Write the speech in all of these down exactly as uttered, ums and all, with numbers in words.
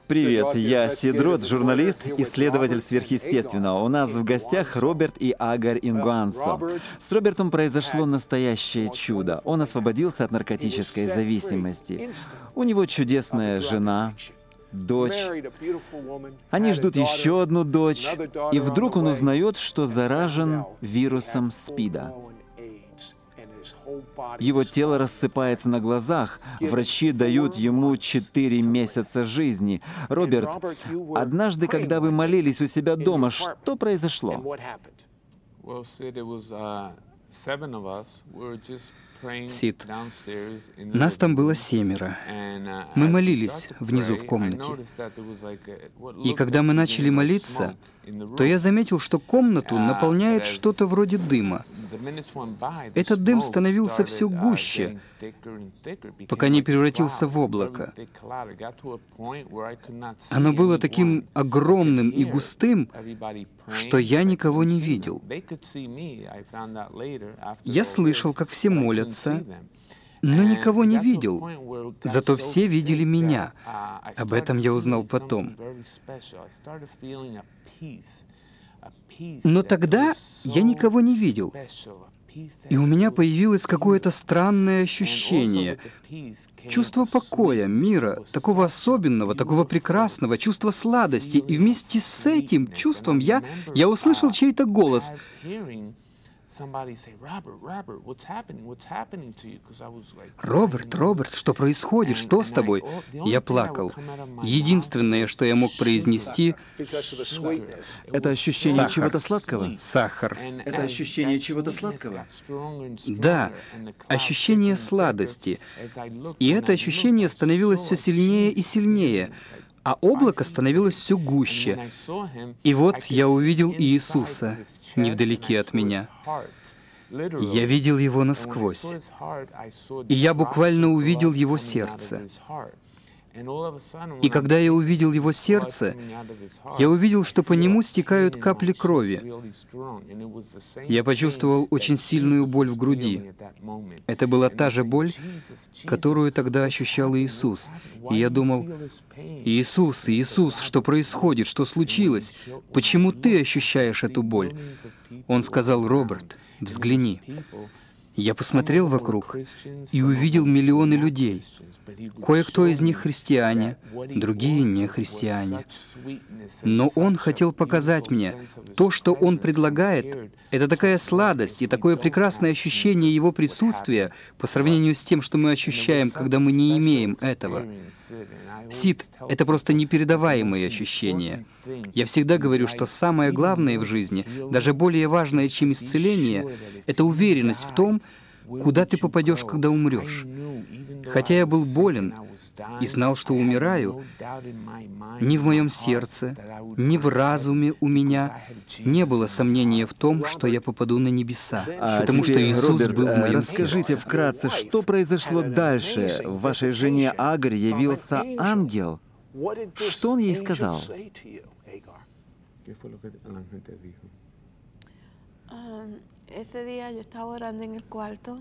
Привет, я Сидрот, журналист, исследователь сверхъестественного. У нас в гостях Роберт и Агарь Ингуансо. С Робертом произошло настоящее чудо. Он освободился от наркотической зависимости. У него чудесная жена, дочь. Они ждут еще одну дочь. И вдруг он узнает, что заражен вирусом СПИДа. Его тело рассыпается на глазах. Врачи дают ему четыре месяца жизни. Роберт, однажды, когда вы молились у себя дома, что произошло? Сид, нас там было семеро. Мы молились внизу в комнате. И когда мы начали молиться, то я заметил, что комнату наполняет что-то вроде дыма. Этот дым становился все гуще, пока не превратился в облако. Оно было таким огромным и густым, что я никого не видел. Я слышал, как все молятся, но никого не видел. Зато все видели меня. Об этом я узнал потом. Но тогда я никого не видел. И у меня появилось какое-то странное ощущение. Чувство покоя, мира, такого особенного, такого прекрасного, чувство сладости. И вместе с этим чувством я, я услышал чей-то голос. «Роберт, Роберт, что происходит? Что с тобой?» Я плакал. Единственное, что я мог произнести... Это ощущение чего-то сладкого? Сахар. Это ощущение чего-то сладкого? Да, ощущение сладости. И это ощущение становилось все сильнее и сильнее. А облако становилось все гуще. И вот я увидел Иисуса невдалеке от меня. Я видел Его насквозь. И я буквально увидел Его сердце. И когда я увидел Его сердце, я увидел, что по нему стекают капли крови. Я почувствовал очень сильную боль в груди. Это была та же боль, которую тогда ощущал Иисус. И я думал: «Иисус, Иисус, что происходит? Что случилось? Почему ты ощущаешь эту боль?» Он сказал: «Роберт, взгляни». Я посмотрел вокруг и увидел миллионы людей. Кое-кто из них христиане, другие не христиане. Но Он хотел показать мне, то, что Он предлагает, это такая сладость и такое прекрасное ощущение Его присутствия по сравнению с тем, что мы ощущаем, когда мы не имеем этого. Сид, это просто непередаваемые ощущения. Я всегда говорю, что самое главное в жизни, даже более важное, чем исцеление, это уверенность в том, куда ты попадешь, когда умрешь. Хотя я был болен и знал, что умираю, ни в моем сердце, ни в разуме у меня не было сомнения в том, что я попаду на небеса, а потому теперь, что Иисус Роберт, был в моем расскажите сердце. вкратце, что произошло дальше? В вашей жене Агарь явился ангел. Что он ей сказал? Ese día yo estaba orando en el cuarto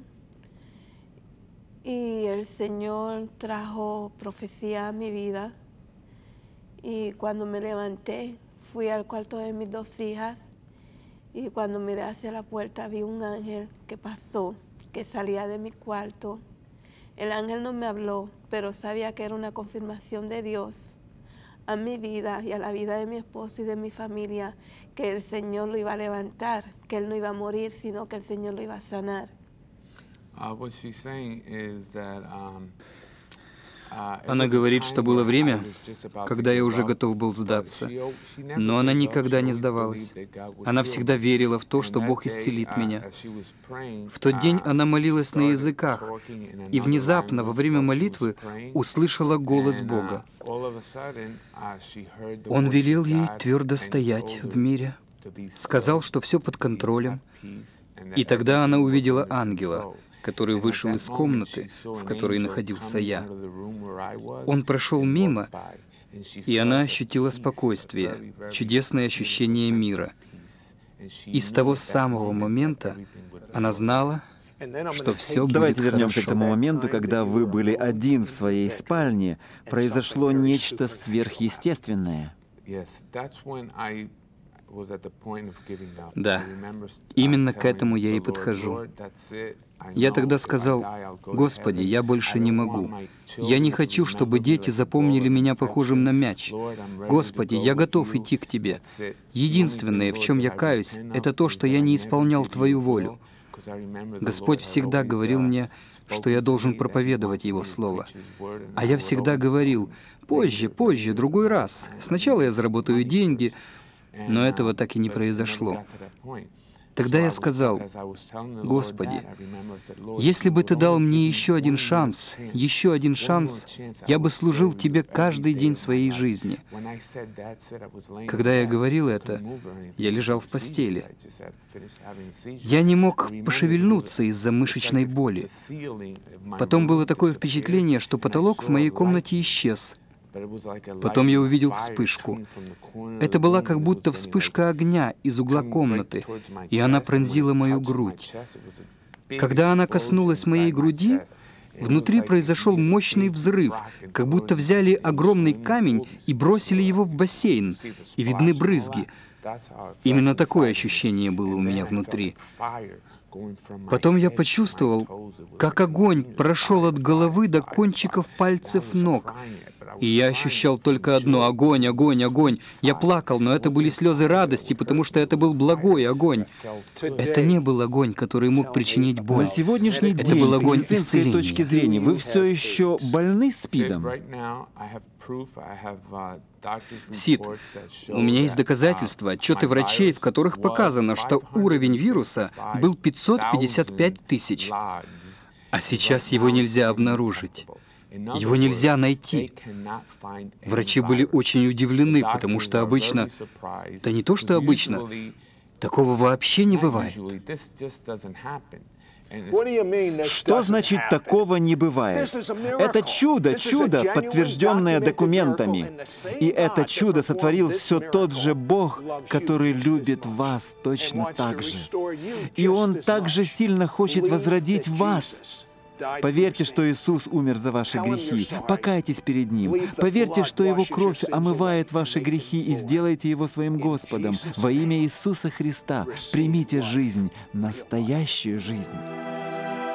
y el Señor trajo profecía a mi vida. Y cuando me levanté, fui al cuarto de mis dos hijas y cuando miré hacia la puerta vi un ángel que pasó, que salía de mi cuarto. El ángel no me habló, pero sabía que era una confirmación de Dios a mi vida y a la vida de mi esposo y de mi familia, que el Señor lo iba a levantar, que Él no iba a morir, sino que el Señor lo iba a sanar. Она говорит, что было время, когда я уже готов был сдаться, но она никогда не сдавалась. Она всегда верила в то, что Бог исцелит меня. В тот день она молилась на языках, и внезапно во время молитвы услышала голос Бога. Он велел ей твердо стоять в мире, сказал, что все под контролем, и тогда она увидела ангела, который вышел из комнаты, в которой находился я. Он прошел мимо, и она ощутила спокойствие, чудесное ощущение мира. И с того самого момента она знала, что все будет Давайте вернемся к хорошо. тому моменту, когда вы были один в своей спальне. Произошло нечто сверхъестественное. Да, именно к этому я и подхожу. Я тогда сказал: «Господи, я больше не могу. Я не хочу, чтобы дети запомнили меня похожим на мяч. Господи, я готов идти к Тебе. Единственное, в чем я каюсь, это то, что я не исполнял Твою волю». Господь всегда говорил мне, что я должен проповедовать Его Слово. А я всегда говорил: «Позже, позже, другой раз. Сначала я заработаю деньги», но этого так и не произошло. Тогда я сказал: «Господи, если бы Ты дал мне еще один шанс, еще один шанс, я бы служил Тебе каждый день своей жизни». Когда я говорил это, я лежал в постели. Я не мог пошевельнуться из-за мышечной боли. Потом было такое впечатление, что потолок в моей комнате исчез. Потом я увидел вспышку. Это была как будто вспышка огня из угла комнаты, и она пронзила мою грудь. Когда она коснулась моей груди, внутри произошел мощный взрыв, как будто взяли огромный камень и бросили его в бассейн, и видны брызги. Именно такое ощущение было у меня внутри. Потом я почувствовал, как огонь прошел от головы до кончиков пальцев ног. И я ощущал только одно — огонь, огонь, огонь. Я плакал, но это были слезы радости, потому что это был благой огонь. Это не был огонь, который мог причинить боль. На сегодняшний Это день, был с огонь медицинской исцеления. точки зрения, вы все еще больны СПИДом? Сид, у меня есть доказательства, отчеты врачей, в которых показано, что уровень вируса был пятьсот пятьдесят пять тысяч, а сейчас его нельзя обнаружить. Его нельзя найти. Врачи были очень удивлены, потому что обычно, да не то что обычно, такого вообще не бывает. Что значит «такого не бывает»? Это чудо, чудо, подтвержденное документами. И это чудо сотворил все тот же Бог, который любит вас точно так же. И Он также сильно хочет возродить вас. Поверьте, что Иисус умер за ваши грехи. Покайтесь перед Ним. Поверьте, что Его кровь омывает ваши грехи, и сделайте Его своим Господом. Во имя Иисуса Христа примите жизнь, настоящую жизнь.